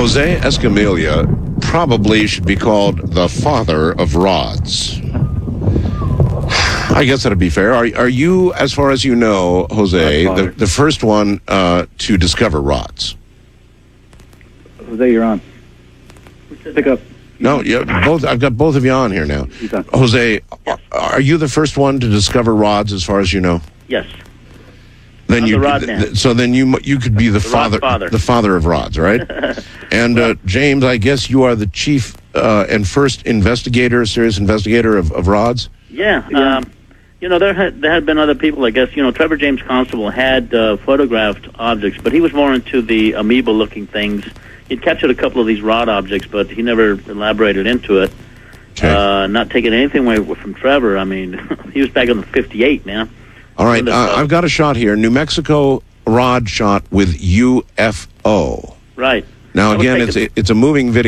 Jose Escamilla probably should be called the father of rods. I guess that'd be fair. Are you, as far as you know, Jose, the first one to discover rods? Jose, you're on. Pick up. No, yeah, both. I've got both of you on here now. Jose, are you the first one to discover rods, as far as you know? Yes. Then I'm you, the rod man. so then you could be the father of rods, right? And James, I guess you are the chief and first investigator, serious investigator of rods. Yeah. There had been other people, I guess. Trevor James Constable had photographed objects, but he was more into the amoeba-looking things. He'd captured a couple of these rod objects, but he never elaborated into it. Okay. Not taking anything away from Trevor. I mean, he was back in the 58, man. All right, I've got a shot here. New Mexico rod shot with UFO. Right. Now, again, it's a moving video.